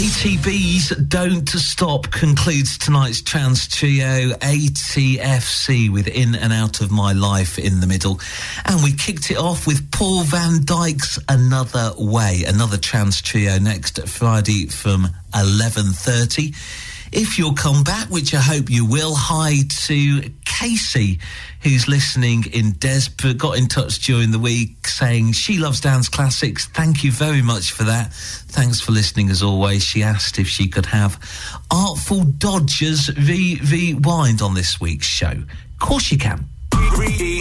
ATB's Don't Stop concludes tonight's trance trio, ATFC, with In and Out of My Life in the middle. And we kicked it off with Paul van Dyk's Another Way, another trance trio next Friday from 11:30. If you'll come back, which I hope you will, hi to Casey, who's listening in Desborough, got in touch during the week saying she loves dance classics. Thank you very much for that. Thanks for listening as always. She asked if she could have Artful Dodgers rewind on this week's show. Of course you can.